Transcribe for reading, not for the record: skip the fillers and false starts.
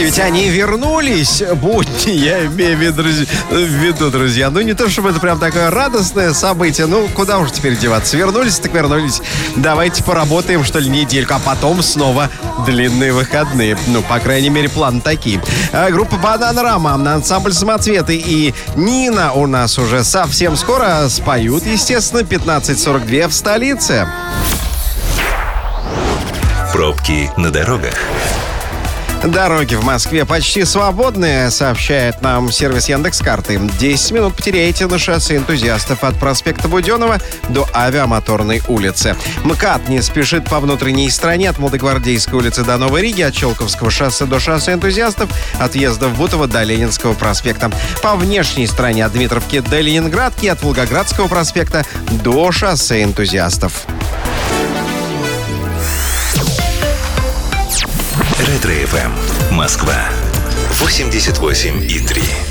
ведь они вернулись, будни, я имею в виду, друзья. Ну, не то, чтобы это прям такое радостное событие. Ну, куда уж теперь деваться? Вернулись, так вернулись. Давайте поработаем, что ли, недельку, а потом снова длинные выходные. Ну, по крайней мере, планы такие. Группа «Бананарама», ансамбль «Самоцветы» и Нина у нас уже совсем скоро споют, естественно, 15:42 в столице. Пробки на дорогах. Дороги в Москве почти свободные, сообщает нам сервис Яндекс.Карты. 10 минут потеряете на шоссе энтузиастов от проспекта Буденова до Авиамоторной улицы. МКАД не спешит по внутренней стороне от Молодогвардейской улицы до Новой Риги, от Челковского шоссе до шоссе энтузиастов, от въезда в Бутово до Ленинского проспекта. По внешней стороне от Дмитровки до Ленинградки, от Волгоградского проспекта до шоссе энтузиастов. Ретро-ФМ. Москва. 88,3.